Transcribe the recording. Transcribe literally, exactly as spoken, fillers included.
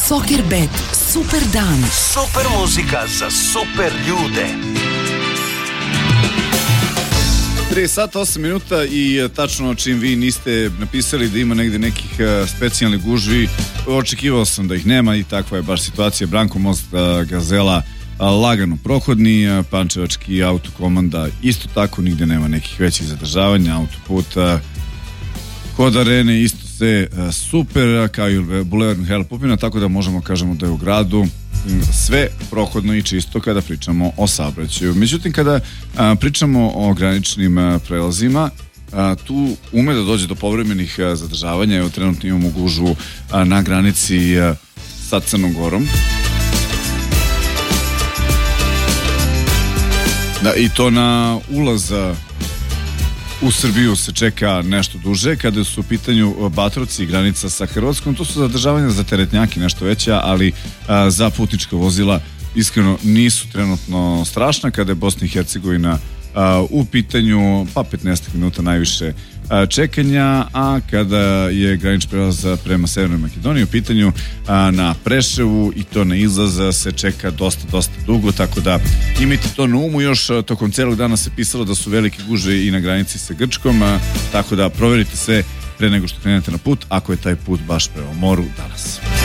Soccerbet, super dan. Super muzika za super ljude. tri sata osam minuta i tačno čim vi niste napisali da ima negde nekih specijalnih gužvi, očekivao sam da ih nema i takva je baš situacija. Branko Most Gazela lagano prohodni, Pančevački autokomanda isto tako, nigde nema nekih većih zadržavanja, autoputa kod arene isto sve super, kao i Bulevar Mihajla Pupina, tako da možemo kažemo da je u gradu sve prohodno i čisto kada pričamo o saobraćaju. Međutim, kada a, pričamo o graničnim a, prelazima, a, tu ume da dođe do povremenih a, zadržavanja. Evo, trenutno imamo gužvu a, na granici a, sa Crnom Gorom. Da, i to na ulaz u Srbiju se čeka nešto duže. Kada su u pitanju Batrovci i granica sa Hrvatskom, to su zadržavanja za teretnjaki nešto veća, ali a, za putnička vozila iskreno nisu trenutno strašna. Kada je Bosna i Hercegovina a, u pitanju, pa petnaest minuta najviše a, čekanja, a kada je granični prelaz prema Severnoj Makedoniji u pitanju a, na Preševu i to na izlaz se čeka dosta, dosta dugo, tako da imajte to na umu. Još a, tokom celog dana se pisalo da su velike gužve i na granici sa Grčkom, a, tako da proverite sve pre nego što krenete na put, ako je taj put baš prema moru danas.